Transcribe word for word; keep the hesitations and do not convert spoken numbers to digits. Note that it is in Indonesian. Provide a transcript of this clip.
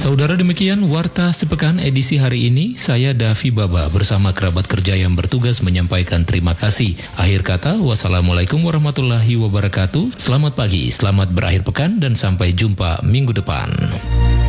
Saudara, demikian Warta Sepekan edisi hari ini. Saya Davi Baba bersama kerabat kerja yang bertugas menyampaikan terima kasih. Akhir kata, wassalamualaikum warahmatullahi wabarakatuh. Selamat pagi, selamat berakhir pekan, dan sampai jumpa minggu depan.